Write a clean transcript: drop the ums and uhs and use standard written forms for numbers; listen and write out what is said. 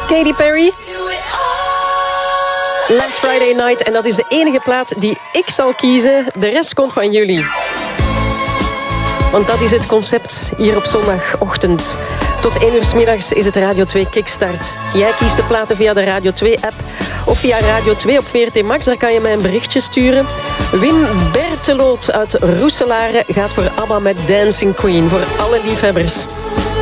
Katy Perry. Last Friday Night. En dat is de enige plaat die ik zal kiezen. De rest komt van jullie. Want dat is het concept hier op zondagochtend. Tot 1 uur 's middags is het Radio 2 Kickstart. Jij kiest de platen via de Radio 2-app of via Radio 2 op VRT Max. Daar kan je mij een berichtje sturen. Wim Berteloot uit Roeselare gaat voor ABBA met Dancing Queen. Voor alle liefhebbers.